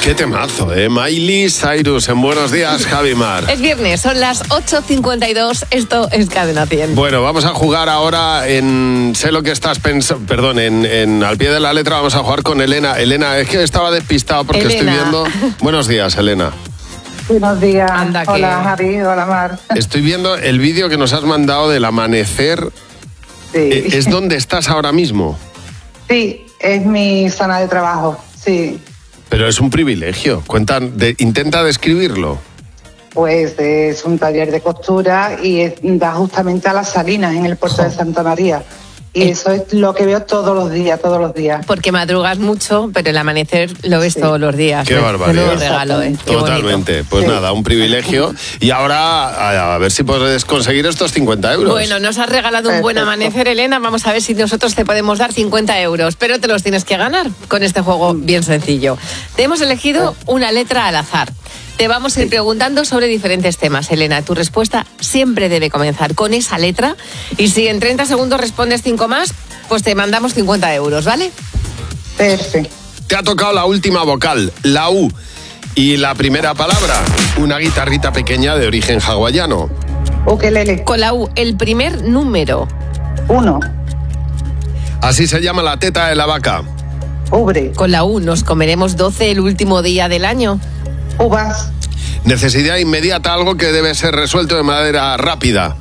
Qué temazo, ¿eh? Miley Cyrus en Buenos Días, Javi Mar. Es viernes, son las 8:52, esto es Cadena 100. Bueno, vamos a jugar ahora en Sé lo que estás pensando, perdón, en Al pie de la letra vamos a jugar con Elena. Elena, es que estaba despistado porque Elena. estoy viendo... Buenos días, Elena. Buenos días. Anda, hola, que- Javi. Hola, Mar. Estoy viendo el vídeo que nos has mandado del amanecer. Sí. ¿Es donde estás ahora mismo? Sí, es mi zona de trabajo. Sí. Pero es un privilegio. Intenta describirlo. Pues es un taller de costura y da justamente a las Salinas, en el puerto de Santa María. Y eso es lo que veo todos los días. Porque madrugas mucho, pero el amanecer lo ves Sí. todos los días. Qué barbaridad. Menudo regalo, ¿eh? Qué bonito. Totalmente. Pues Sí. nada, un privilegio. Y ahora a ver si puedes conseguir estos 50 euros. Bueno, nos has regalado un buen Perfecto. amanecer, Elena. Vamos a ver si nosotros te podemos dar 50 euros. Pero te los tienes que ganar con este juego bien sencillo. Te hemos elegido una letra al azar. Te vamos a ir preguntando sobre diferentes temas, Elena. Tu respuesta siempre debe comenzar con esa letra. Y si en 30 segundos respondes 5 más, pues te mandamos 50 euros, ¿vale? Perfecto. Te ha tocado la última vocal, la U. Y la primera palabra, una guitarrita pequeña de origen hawaiano. Ukelele. Con la U, el primer número. 1. Así se llama la teta de la vaca. Ubre. Con la U, nos comeremos 12 el último día del año. Uvas. Necesidad inmediata, algo que debe ser resuelto de manera rápida.